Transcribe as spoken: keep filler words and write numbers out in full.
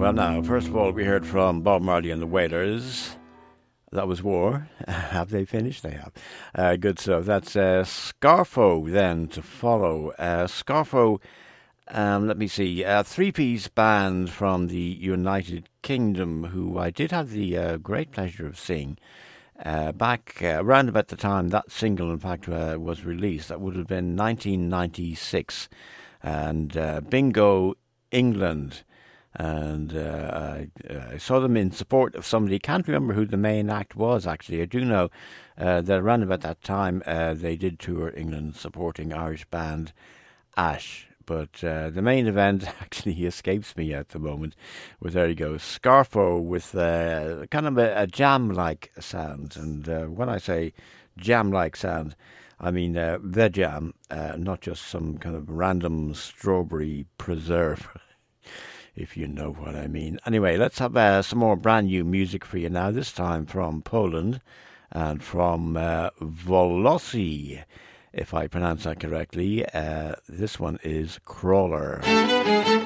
Well, now, first of all, we heard from Bob Marley and the Wailers. That was War. Have they finished? They have. Uh, good stuff. That's uh, Scarfo then to follow. Uh, Scarfo, um, let me see, a three-piece band from the United Kingdom who I did have the uh, great pleasure of seeing uh, back uh, around about the time that single, in fact, uh, was released. That would have been nineteen ninety-six. And uh, Bingo, England. And uh, I, uh, I saw them in support of somebody. Can't remember who the main act was, actually. I do know uh, that around about that time uh, they did tour England supporting Irish band Ash. But uh, the main event actually escapes me at the moment. Well, there you go. Scarfo with uh, kind of a, a jam-like sound. And uh, when I say jam-like sound, I mean uh, the jam, uh, not just some kind of random strawberry preserve. If you know what I mean. Anyway, let's have uh, some more brand new music for you now, this time from Poland and from uh, Włosy, if I pronounce that correctly. Uh, this one is Crawler.